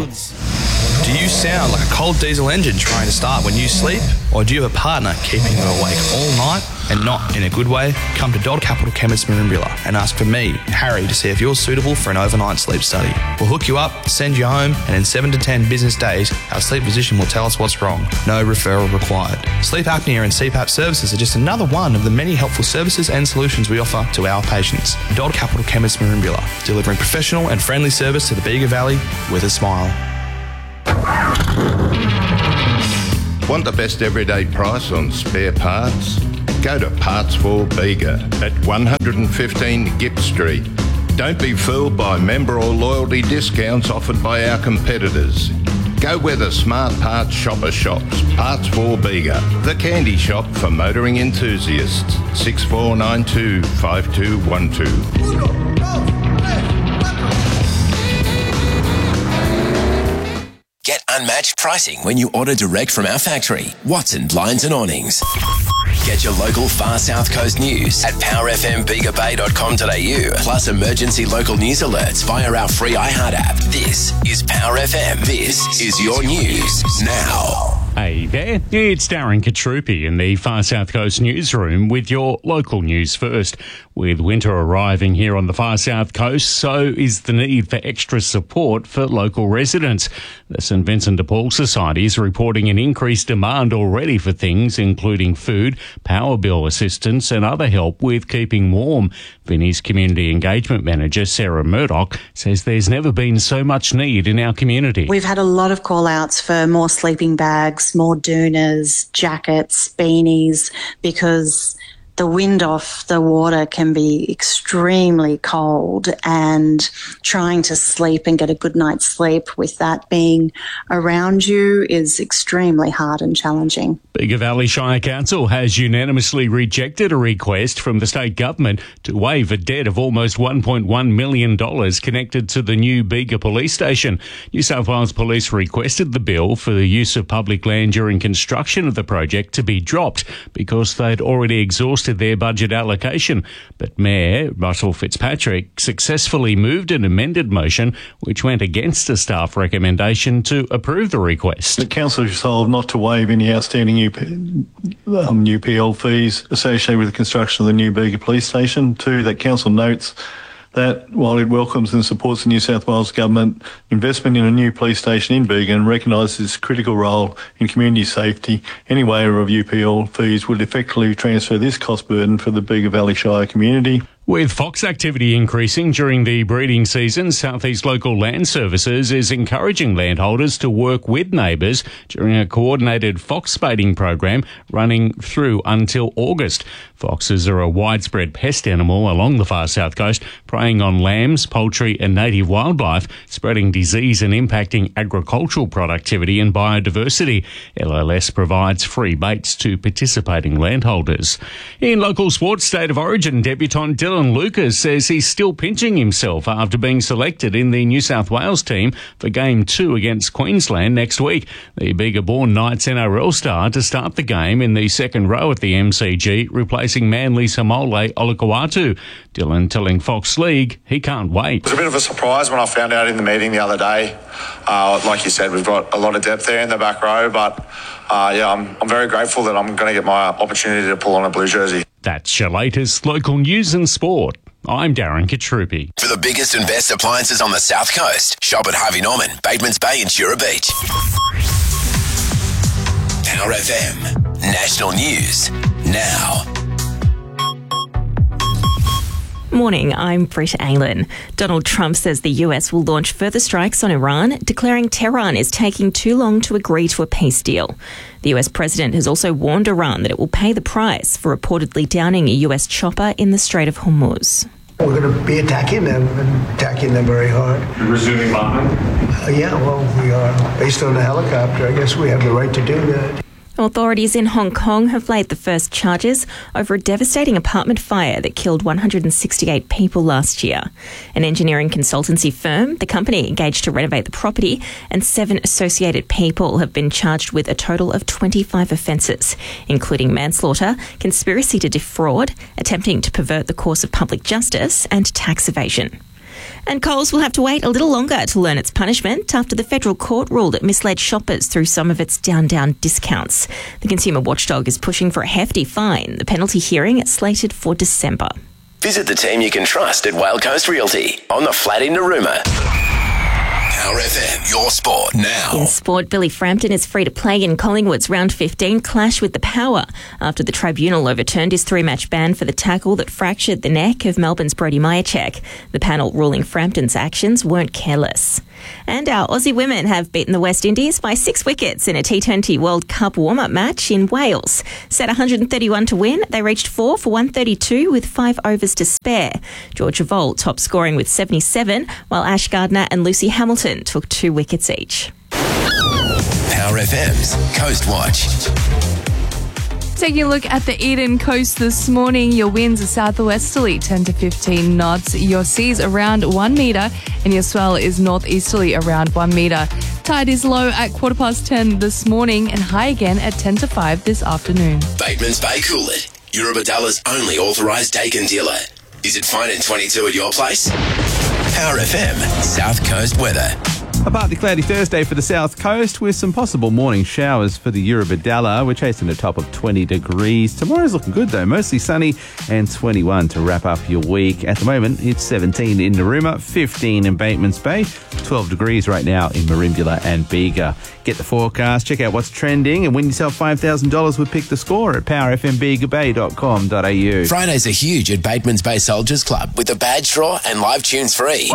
Woods. Do you sound like a cold diesel engine trying to start when you sleep? Or do you have a partner keeping you awake all night and not in a good way? Come to Dodd Capital Chemist Merimbula and ask for me, Harry, to see if you're suitable for an overnight sleep study. We'll hook you up, send you home, and in 7 to 10 business days, our sleep physician will tell us what's wrong. No referral required. Sleep apnea and CPAP services are just another one of the many helpful services and solutions we offer to our patients. Dodd Capital Chemist Merimbula, delivering professional and friendly service to the Bega Valley with a smile. Want the best everyday price on spare parts? Go to Parts for Bega at 115 Gipp Street. Don't be fooled by member or loyalty discounts offered by our competitors. Go where the smart parts shopper shops. Parts for Bega, the candy shop for motoring enthusiasts. 6492 5212. Get unmatched pricing when you order direct from our factory, Watson Blinds and Awnings. Get your local far south coast news at powerfmbegabay.com.au, plus emergency local news alerts via our free iHeart app. This is Power FM. This is your news now. Hey there, it's Darren Katrupi in the Far South Coast newsroom with your local news first. With winter arriving here on the Far South Coast, so is the need for extra support for local residents. The St Vincent de Paul Society is reporting an increased demand already for things including food, power bill assistance and other help with keeping warm. Vinnie's Community Engagement Manager, Sarah Murdoch, says there's never been so much need in our community. We've had a lot of call-outs for more sleeping bags, more doonas, jackets, beanies, because the wind off the water can be extremely cold, and trying to sleep and get a good night's sleep with that being around you is extremely hard and challenging. Bega Valley Shire Council has unanimously rejected a request from the state government to waive a debt of almost $1.1 million connected to the new Bega police station. New South Wales Police requested the bill for the use of public land during construction of the project to be dropped because they'd already exhausted their budget allocation. But Mayor Russell Fitzpatrick successfully moved an amended motion which went against a staff recommendation to approve the request. The council resolved not to waive any outstanding UPL fees associated with the construction of the new Bega police station. Two, that council notes that while it welcomes and supports the New South Wales Government investment in a new police station in Bega and recognises its critical role in community safety, any waiver of UPL fees would effectively transfer this cost burden for the Bega Valley Shire community. With fox activity increasing during the breeding season, South East Local Land Services is encouraging landholders to work with neighbours during a coordinated fox spading program running through until August. Foxes are a widespread pest animal along the far south coast, preying on lambs, poultry and native wildlife, spreading disease and impacting agricultural productivity and biodiversity. LLS provides free baits to participating landholders. In local sports, State of Origin debutant Dylan Lucas says he's still pinching himself after being selected in the New South Wales team for Game 2 against Queensland next week. The Bega-born Knights NRL star to start the game in the second row at the MCG, replacing Manly's Hamole Olakau'atu. Dylan telling Fox League he can't wait. It was a bit of a surprise when I found out in the meeting the other day. Like you said, we've got a lot of depth there in the back row, but I'm very grateful that I'm going to get my opportunity to pull on a blue jersey. That's your latest local news and sport. I'm Darren Katrupi. For the biggest and best appliances on the South Coast, shop at Harvey Norman, Batemans Bay and Jura Beach. Power FM. National News now. Morning, I'm Britta Aylan. Donald Trump says the US will launch further strikes on Iran, declaring Tehran is taking too long to agree to a peace deal. The US president has also warned Iran that it will pay the price for reportedly downing a US chopper in the Strait of Hormuz. We're going to be attacking them very hard. You're resuming bombing? Yeah, well, we are. Based on the helicopter, I guess we have the right to do that. Authorities in Hong Kong have laid the first charges over a devastating apartment fire that killed 168 people last year. An engineering consultancy firm, the company engaged to renovate the property, and 7 associated people have been charged with a total of 25 offences, including manslaughter, conspiracy to defraud, attempting to pervert the course of public justice, and tax evasion. And Coles will have to wait a little longer to learn its punishment after the federal court ruled it misled shoppers through some of its down discounts. The consumer watchdog is pushing for a hefty fine. The penalty hearing is slated for December. Visit the team you can trust at Whale Coast Realty on the flat in Narooma. Power FM, your sport now. In sport, Billy Frampton is free to play in Collingwood's round 15 clash with the Power after the tribunal overturned his 3-match ban for the tackle that fractured the neck of Melbourne's Brody Myercheck. The panel ruling Frampton's actions weren't careless. And our Aussie women have beaten the West Indies by 6 wickets in a T20 World Cup warm-up match in Wales. Set 131 to win, they reached 4 for 132 with 5 overs to spare. Georgia Vold top scoring with 77, while Ash Gardner and Lucy Hamilton took 2 wickets each. Power FM's Coast Watch. Taking a look at the Eden Coast this morning, your winds are southwesterly 10 to 15 knots, your seas around 1 metre, and your swell is northeasterly around 1 metre. Tide is low at 10:15 this morning and high again at 10 to 5 this afternoon. Bateman's Bay Coolid, Eurobadalla's only authorised Dakin dealer. Is it fine in 22 at your place? Power FM, South Coast weather. A partly cloudy Thursday for the south coast with some possible morning showers for the Eurobadalla. We're chasing a top of 20 degrees. Tomorrow's looking good though, mostly sunny and 21 to wrap up your week. At the moment, it's 17 in Narooma, 15 in Bateman's Bay, 12 degrees right now in Merimbula and Bega. Get the forecast, check out what's trending and win yourself $5,000 with Pick the Score at powerfmbegabay.com.au. Fridays are huge at Bateman's Bay Soldiers Club with a badge draw and live tunes free.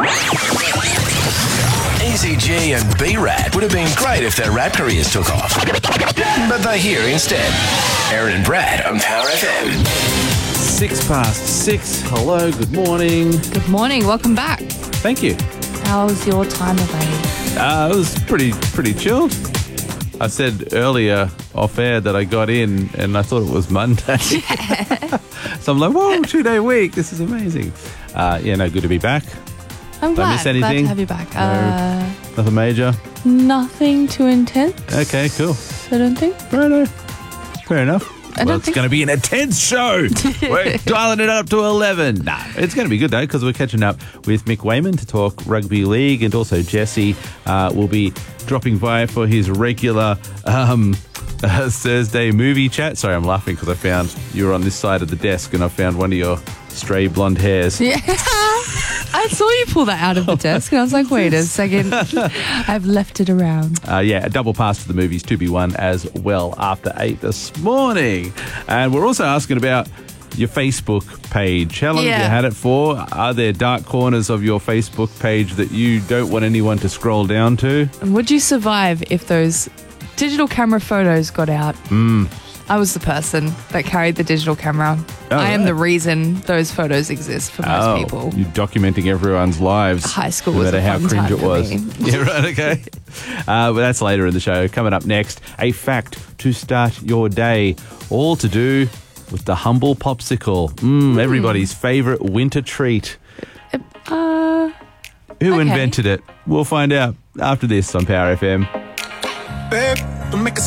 Easy G and B-Rad would have been great if their rap careers took off. But they're here instead. Aaron and Brad on Power FM. 6:06. Hello, good morning. Good morning, welcome back. Thank you. How was your time away? It was pretty chilled. I said earlier off air that I got in and I thought it was Monday. So I'm like, whoa, 2-day week. This is amazing. Good to be back. I'm Did I miss anything? glad to have you back. No, nothing major? Nothing too intense. Okay, cool. I don't think. Righto. Fair enough. It's going to be an intense show. We're dialing it up to 11. Nah, it's going to be good, though, because we're catching up with Mick Wayman to talk rugby league, and also Jesse will be dropping by for his regular Thursday movie chat. Sorry, I'm laughing because I found you were on this side of the desk and I found one of your stray blonde hairs. Yeah. I saw you pull that out of the desk and I was like, wait a second, I've left it around. A double pass to the movies to be won as well after 8 this morning. And we're also asking about your Facebook page. How long have you had it for? Are there dark corners of your Facebook page that you don't want anyone to scroll down to? And would you survive if those digital camera photos got out? I was the person that carried the digital camera. I am the reason those photos exist for most people. You're documenting everyone's lives. High school no was matter a how fun cringe time it was. for me. Yeah, right, okay. But that's later in the show. Coming up next, a fact to start your day. All to do with the Humble Popsicle. Everybody's favourite winter treat. Who invented it? We'll find out after this on Power FM.